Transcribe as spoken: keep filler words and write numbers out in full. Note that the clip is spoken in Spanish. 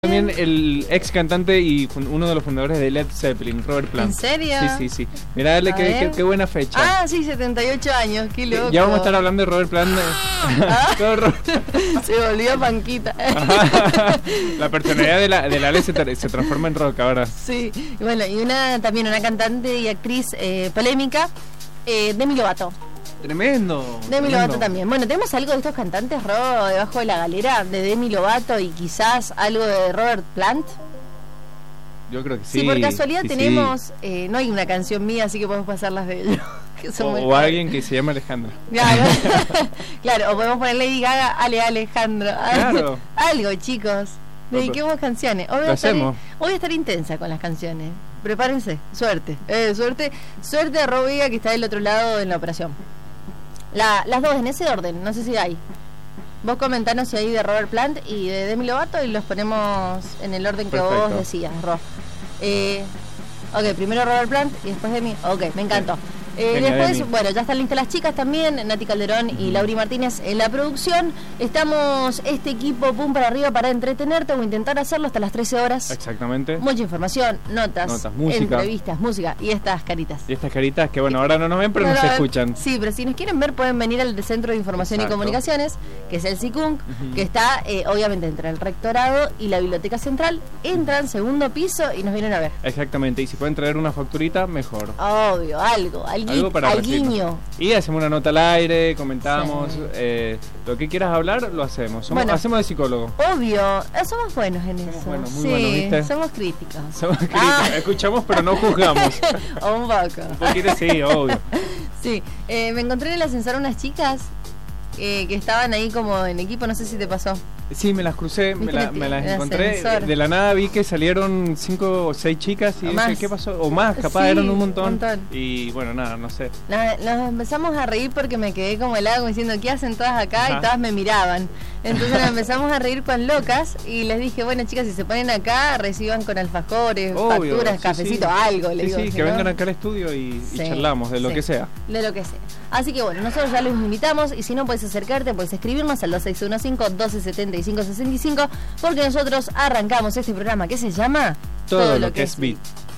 También el ex cantante y uno de los fundadores de Led Zeppelin, Robert Plant. ¿En serio? Sí, sí, sí. Mirá, dale, qué, qué, qué buena fecha. Ah, sí, setenta y ocho años, qué loco. Ya vamos a estar hablando de Robert Plant. ¿Ah? Todo ro... Se volvió panquita. La personalidad de la, de la Ale se, tra se transforma en rock ahora. Sí, y bueno, y una también una cantante y actriz eh, polémica, eh, Demi Lovato. Tremendo. Demi tremendo. Lovato también. Bueno, tenemos algo de estos cantantes, Ro, debajo de la galera, de Demi Lovato y quizás algo de Robert Plant. Yo creo que sí. Sí, por casualidad sí, tenemos, sí. Eh, no hay una canción mía, así que podemos pasarlas de ellos. Que son o, muy o alguien que se llama Alejandra. Claro, claro, o podemos poner Lady Gaga, Ale Alejandro. Claro. Algo, chicos. Dediquemos canciones. Hoy voy, Lo a estar, hacemos. hoy voy a estar intensa con las canciones. Prepárense. Suerte. Eh, suerte. Suerte a Robiga que está del otro lado en la operación. La, las dos en ese orden, no sé si hay. Vos comentanos si hay de Robert Plant y de Demi Lovato y los ponemos en el orden que Perfecto. vos decías, Ro. Eh, ok, primero Robert Plant y después Demi. Ok, me encantó. Eh, Genia, después, Demi. bueno, ya están listas las chicas también, Nati Calderón y Ujú. Lauri Martínez en la producción. Estamos este equipo pum para arriba para entretenerte o intentar hacerlo hasta las trece horas. Exactamente. Mucha información, notas, Notas, música. entrevistas, música y estas caritas. Y estas caritas que, bueno, ahora no nos ven, pero No, nos no, escuchan. Sí, pero si nos quieren ver pueden venir al Centro de Información Exacto. y Comunicaciones, que es el C I C U N C, Ujú. que está eh, obviamente entre el Rectorado y la Biblioteca Central. Entran, segundo piso y nos vienen a ver. Exactamente. Y si pueden traer una facturita, mejor. Obvio, algo, algui, Algo para alguiño. Y hacemos una nota al aire, comentamos, Sí. eh, lo que quieras hablar, lo hacemos. Somos, Bueno. hacemos de psicólogo. Obvio, eh, somos buenos en Somos eso. buenos, muy sí, buenos, ¿viste? somos críticos. Somos críticos, Ah. escuchamos pero no juzgamos. O un poco. Un poquito sí, obvio. Sí, eh, me encontré en el ascensor unas chicas eh, que estaban ahí como en equipo, no sé si te pasó. Sí, me las crucé, me, ¿Viste la- que me te- las el encontré. ascensor? De la nada vi que salieron cinco o seis chicas y O dije, más. ¿qué pasó? O más, capaz Sí, eran un montón. un montón. Y bueno, nada, no sé. Nada, nos empezamos a reír porque me quedé como helada como diciendo, ¿qué hacen todas acá? Ajá. Y todas me miraban. Entonces nos empezamos a reír con locas y les dije, bueno chicas, si se ponen acá, reciban con alfajores, Obvio, facturas, sí, cafecito, sí. algo. Le Sí, digo, sí, si que no- vengan acá al estudio y, y Sí, charlamos de lo sí, que sea. De lo que sea. Así que bueno, nosotros ya los invitamos y si no puedes acercarte, puedes escribirnos al dos seis uno cinco, doce setenta y cinco sesenta y cinco porque nosotros arrancamos este programa que se llama Todo, lo que es beat.